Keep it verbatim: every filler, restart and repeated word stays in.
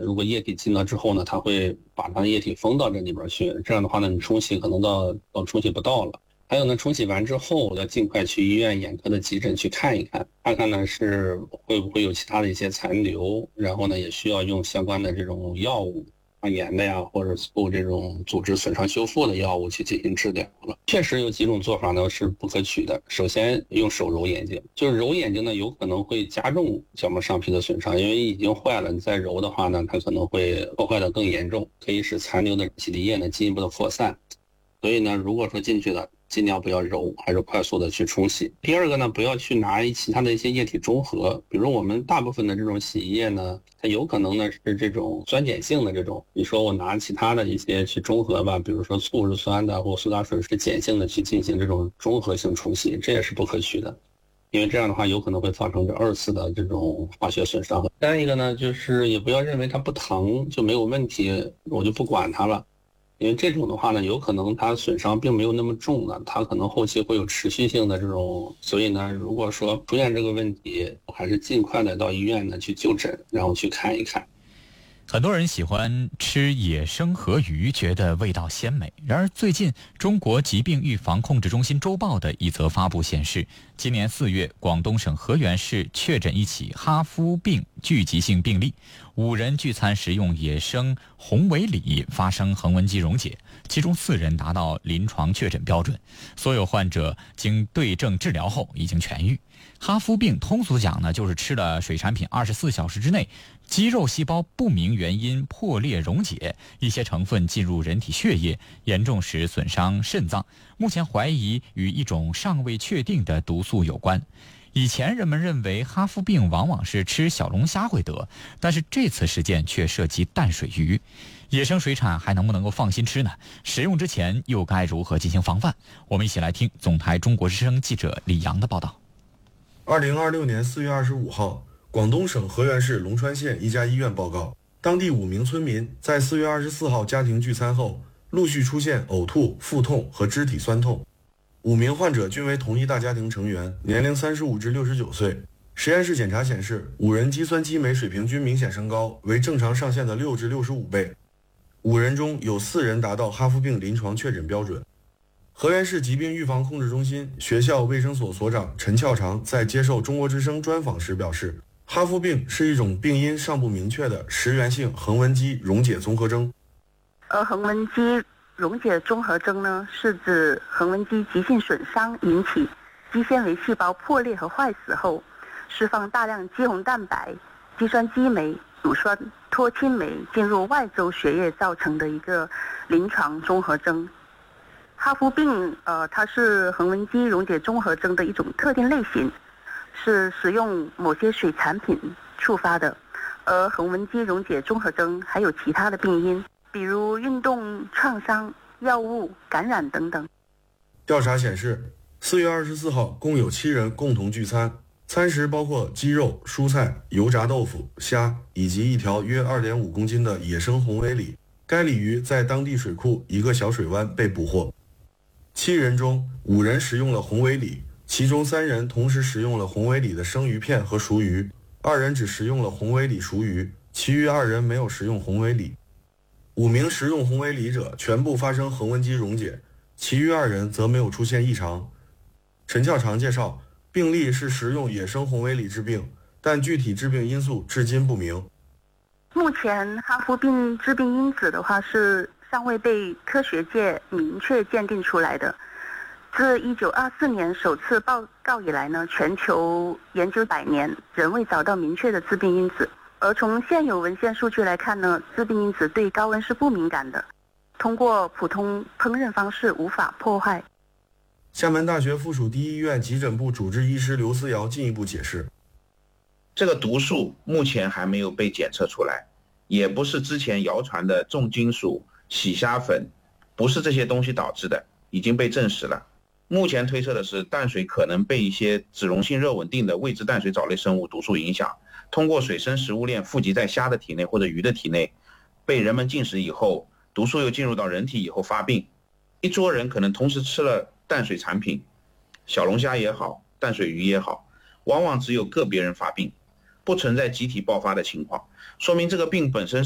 如果液体进了之后呢，它会把它的液体封到这里边去，这样的话呢，你冲洗可能到到冲洗不到了。还有呢，冲洗完之后要尽快去医院眼科的急诊去看一看，看看呢是会不会有其他的一些残留，然后呢也需要用相关的这种药物，抗炎的呀，或者做这种组织损伤修复的药物去进行治疗了。确实有几种做法呢是不可取的。首先用手揉眼睛，就是揉眼睛呢有可能会加重角膜上皮的损伤，因为已经坏了，你再揉的话呢，它可能会破坏的更严重，可以使残留的基底液呢进一步的扩散。所以呢，如果说进去了，尽量不要揉，还是快速的去冲洗。第二个呢，不要去拿其他的一些液体中和，比如我们大部分的这种洗衣液呢，它有可能呢是这种酸碱性的这种，你说我拿其他的一些去中和吧，比如说醋是酸的，或苏打水是碱性的去进行这种中和性冲洗，这也是不可取的。因为这样的话有可能会造成这二次的这种化学损伤。再一个呢，就是也不要认为它不疼就没有问题，我就不管它了。因为这种的话呢，有可能它损伤并没有那么重呢，它可能后期会有持续性的这种，所以呢，如果说出现这个问题，还是尽快的到医院呢去就诊，然后去看一看。 很多人喜欢吃野生河鱼，觉得味道鲜美。然而最近中国疾病预防控制中心周报的一则发布显示，今年四月广东省河源市确诊一起哈夫病聚集性病例，五人聚餐食用野生红尾鲤发生横纹肌溶解，其中四人达到临床确诊标准，所有患者经对症治疗后已经痊愈。哈夫病通俗讲呢，就是吃了水产品二十四小时之内，肌肉细胞不明原因破裂溶解，一些成分进入人体血液，严重时损伤肾脏。目前怀疑与一种尚未确定的毒素有关。以前人们认为哈夫病往往是吃小龙虾会得，但是这次事件却涉及淡水鱼。野生水产还能不能够放心吃呢？食用之前又该如何进行防范？我们一起来听总台中国之声记者李阳的报道。 二零二六年四月二十五号，广东省河源市龙川县一家医院报告，当地五名村民在四月二十四号家庭聚餐后，陆续出现呕吐、腹痛和肢体酸痛。五名患者均为同一大家庭成员，年龄三十五至六十九岁。实验室检查显示，五人肌酸激酶水平均明显升高，为正常上限的六至六十五倍。五人中有四人达到哈夫病临床确诊标准。河源市疾病预防控制中心学校卫生所所长陈翘长在接受中国之声专访时表示，哈夫病是一种病因尚不明确的实源性横纹肌溶解综合征。 而横纹肌溶解综合征呢，是指横纹肌急性损伤引起肌纤维细胞破裂和坏死后，释放大量肌红蛋白、肌酸激酶、乳酸脱氢酶进入外周血液造成的一个临床综合征。哈夫病，呃，它是横纹肌溶解综合征的一种特定类型，是食用某些水产品触发的。而横纹肌溶解综合征还有其他的病因，比如运动创伤、药物感染等等。 调查显示，四月二十四号共有七人共同聚餐，餐食包括鸡肉、蔬菜、油炸豆腐、虾以及一条约二点五公斤的野生红尾鲤。该鲤鱼在当地水库一个小水湾被捕获。七人中，五人食用了红尾鲤，其中三人同时食用了红尾鲤的生鱼片和熟鱼，二人只食用了红尾鲤熟鱼，其余二人没有食用红尾鲤。五名食用红尾鲤者全部发生横纹肌溶解，其余二人则没有出现异常。陈翘长介绍，病例是食用野生红尾鲤致病，但具体致病因素至今不明。 目前哈夫病致病因子的话是尚未被科学界明确鉴定出来的。自一九二四年首次报告以来呢，全球研究百年仍未找到明确的致病因子。而从现有文献数据来看呢，致病因子对高温是不敏感的，通过普通烹饪方式无法破坏。 厦门大学附属第一医院急诊部主治医师刘思瑶进一步解释， 这个毒素目前还没有被检测出来，也不是之前谣传的重金属、洗虾粉，不是这些东西导致的，已经被证实了。目前推测的是，淡水可能被一些脂溶性热稳定的未知淡水藻类生物毒素影响，通过水生食物链富集在虾的体内或者鱼的体内，被人们进食以后，毒素又进入到人体以后发病。一桌人可能同时吃了淡水产品，小龙虾也好，淡水鱼也好，往往只有个别人发病，不存在集体爆发的情况，说明这个病本身